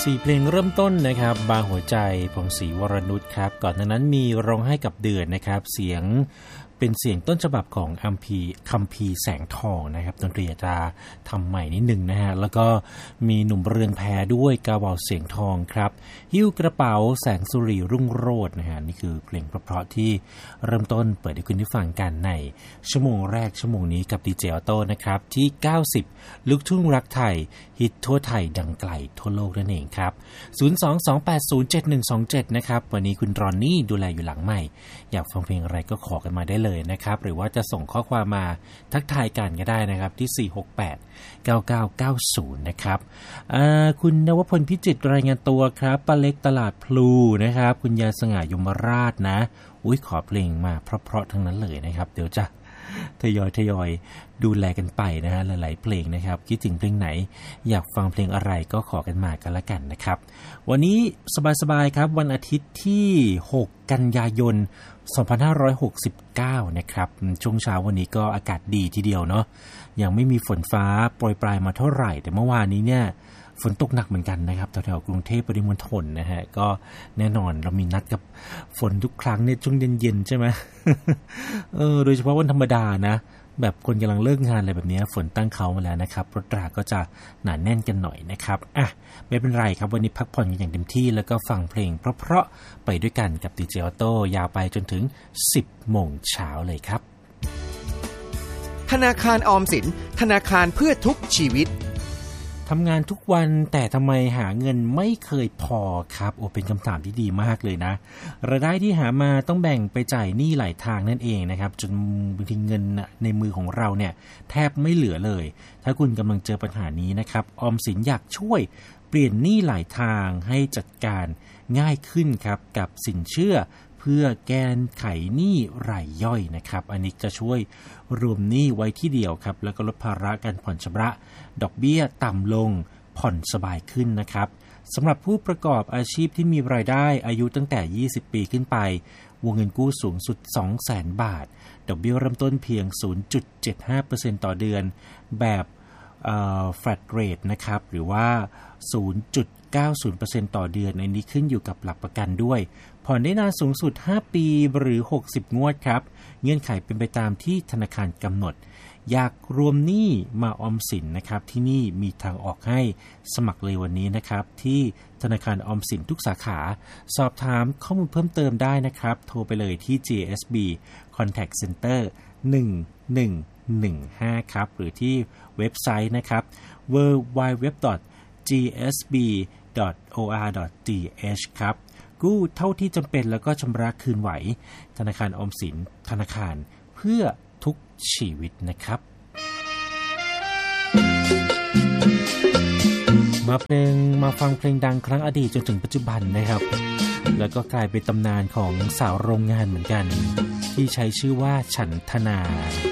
4 เพลงเริ่มต้นนะครับบางหัวใจพงศรีวรนุชครับก่อนหน้านั้นมีร้องให้กับเดือนนะครับเสียงเป็นเสียงต้นฉบับของคัมภีร์แสงทองนะครับดนตรีจะทำใหม่นิดนึงนะฮะแล้วก็มีหนุ่มเรืองแพด้วยกาวาวเสียงทองครับหิ้วกระเป๋าแสงสุรีรุ่งโรจน์นะฮะนี่คือเพลงเพราะๆที่เริ่มต้นเปิดให้คุณได้ฟังกันในชั่วโมงแรกชั่วโมงนี้กับดีเจออโต้นะครับที่90ลูกทุ่งรักไทยฮิตทั่วไทยดังไกลทั่วโลกนั่นเองครับ022807127นะครับวันนี้คุณรอนนี่ดูแลอยู่หลังใหม่อยากฟังเพลงอะไรก็ขอกันมาได้เลยนะครับหรือว่าจะส่งข้อความมาทักทายกันก็ได้นะครับที่4689990นะครับคุณนวพลพิจิตรรายงานตัวครับป้าเล็กตลาดพลูนะครับคุณยาสง่ายมราชนะขอเพลงมาเพราะๆทั้งนั้นเลยนะครับเดี๋ยวจะทยอยดูแลกันไปนะฮะหลายๆเพลงนะครับคิดถึงเพลงไหนอยากฟังเพลงอะไรก็ขอกันมากันละกันนะครับวันนี้สบายๆครับวันอาทิตย์ที่6กันยายน2569นะครับช่วงเช้าวันนี้ก็อากาศดีทีเดียวเนาะยังไม่มีฝนฟ้าโปรยปลายมาเท่าไหร่แต่เมื่อวานนี้เนี่ยฝนตกหนักเหมือนกันนะครับแถวๆกรุงเทพปริมณฑลนะฮะก็แน่นอนเรามีนัดกับฝนทุกครั้งเนี่ยช่วงเย็นๆใช่ไหม โดยเฉพาะวันธรรมดานะแบบคนกำลังเลิกงานอะไรแบบนี้ฝนตั้งเขามาแล้วนะครับรถราก็จะหนาแน่นกันหน่อยนะครับไม่เป็นไรครับวันนี้พักผ่อนกันอย่างเต็มที่แล้วก็ฟังเพลงเพราะๆไปด้วยกันกับดีเจออโต้ยาวไปจนถึง 10 โมงเช้าเลยครับธนาคารออมสินธนาคารเพื่อทุกชีวิตทำงานทุกวันแต่ทำไมหาเงินไม่เคยพอครับเป็นคำถามที่ดีมากเลยนะรายได้ที่หามาต้องแบ่งไปจ่ายหนี้หลายทางนั่นเองนะครับจนบางทีเงินในมือของเราเนี่ยแทบไม่เหลือเลยถ้าคุณกำลังเจอปัญหานี้นะครับออมสินอยากช่วยเปลี่ยนหนี้หลายทางให้จัดการง่ายขึ้นครับกับสินเชื่อเพื่อแก้ไขหนี้รายย่อยนะครับอันนี้จะช่วยรวมหนี้ไว้ที่เดียวครับแล้วก็ลดภาระการผ่อนชำระดอกเบี้ยต่ำลงผ่อนสบายขึ้นนะครับสำหรับผู้ประกอบอาชีพที่มีรายได้อายุตั้งแต่20ปีขึ้นไปวงเงินกู้สูงสุด 200,000 บาทดอกเบี้ยเริ่มต้นเพียง 0.75% ต่อเดือนแบบflat rate นะครับหรือว่า 0.90% ต่อเดือนในนี้ขึ้นอยู่กับหลักประกันด้วยผ่อนได้นานสูงสุด5ปีหรือ60งวดครับเงื่อนไขเป็นไปตามที่ธนาคารกำหนดอยากรวมหนี้มาออมสินนะครับที่นี่มีทางออกให้สมัครเลยวันนี้นะครับที่ธนาคารออมสินทุกสาขาสอบถามข้อมูลเพิ่มเติมได้นะครับโทรไปเลยที่ GSB Contact Center 1115ครับหรือที่เว็บไซต์นะครับ www.gsb.or.th ครับกู้เท่าที่จำเป็นแล้วก็ชำระคืนไหวธนาคารออมสินธนาคารเพื่อทุกชีวิตนะครับมาฟังเพลงดังครั้งอดีตจนถึงปัจจุบันนะครับแล้วก็กลายเป็นตำนานของสาวโรงงานเหมือนกันที่ใช้ชื่อว่าฉันธนา